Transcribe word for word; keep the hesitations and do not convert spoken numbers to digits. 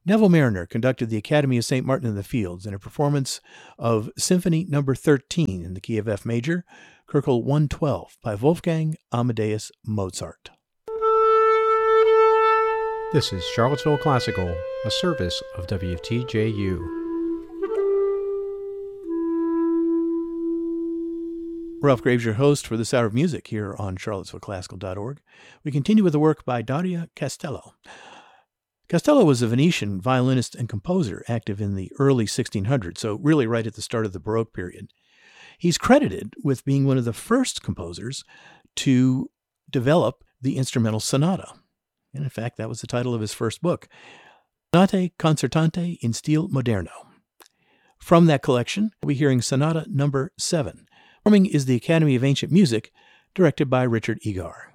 Neville Marriner conducted the Academy of Saint Martin in the Fields in a performance of Symphony Number thirteen in the key of F major, Köchel one twelve by Wolfgang Amadeus Mozart. This is Charlottesville Classical, a service of W T J U. Ralph Graves, your host for this hour of music here on charlottesville classical dot org. We continue with the work by Dario Castello. Castello was a Venetian violinist and composer active in the early sixteen hundreds, so really right at the start of the Baroque period. He's credited with being one of the first composers to develop the instrumental sonata. And in fact, that was the title of his first book, Sonate Concertante in Stile Moderno. From that collection, we'll be hearing Sonata Number seven. Performing is the Academy of Ancient Music, directed by Richard Egar.